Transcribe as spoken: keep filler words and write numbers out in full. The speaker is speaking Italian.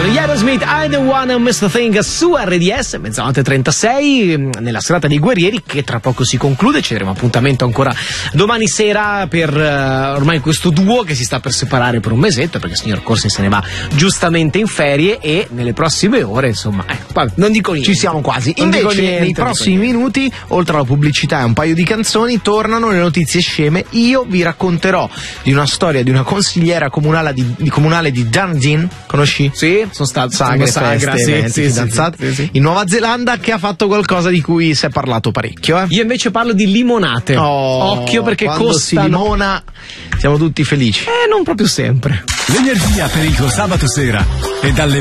Sono gli Aerosmith, I Don't Wanna Miss the Thing su R D S, mezzanotte e trentasei, nella serata dei guerrieri che tra poco si conclude. Ci avremo appuntamento ancora domani sera per uh, ormai questo duo che si sta per separare per un mesetto, perché il signor Corsi se ne va giustamente in ferie e nelle prossime ore, insomma, eh, vabbè, non dico niente. Ci siamo quasi. Non Invece niente, nei prossimi minuti, oltre alla pubblicità e un paio di canzoni, tornano le notizie sceme. Io vi racconterò di una storia di una consigliera comunale di, di, comunale di Dunedin, conosci? Sì, sono stato sagre, sagra, feste, sì, eventi, sì, fidanzate, sì, sì. in Nuova Zelanda, che ha fatto qualcosa di cui si è parlato parecchio. Eh? Io invece parlo di limonate. Oh, occhio, perché quando costano. si limona siamo tutti felici. Eh, non proprio sempre. L'energia per il tuo sabato sera è dalle